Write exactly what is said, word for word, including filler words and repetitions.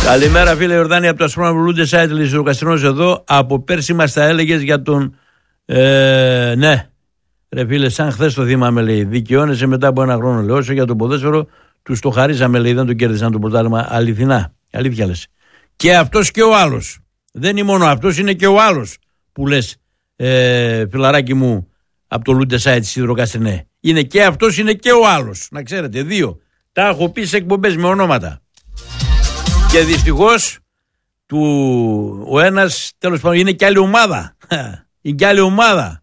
Καλημέρα φίλε Ιορδάνη από το Ασπρόμαυρο Λούντε Σάιτ Λυσιοκαστρινός εδώ. Από πέρσι μας τα έλεγες για τον ε, ναι ρε φίλε, σαν χθες το θυμάμαι, λέει, δικαιώνεσαι μετά από ένα χρόνο, λέει, όσο για το ποδόσφαιρο τους το χαρίσαμε, λέει, δεν το κέρδισαν το πρωτάθλημα. Αληθινά, αλήθεια λες. Και αυτός και ο άλλος, δεν είναι μόνο αυτός, είναι και ο άλλος που λες, ε, φιλαράκι μου, από το Λούντε Σάιτ Σιδηροκαστρινέ. Είναι και αυτός, είναι και ο άλλος, να ξέρετε, δύο. Τα έχω πει σε εκπομπές με ονόματα. Και δυστυχώς του, ο ένας τέλος πάντων είναι και άλλη ομάδα. Είναι και άλλη ομάδα.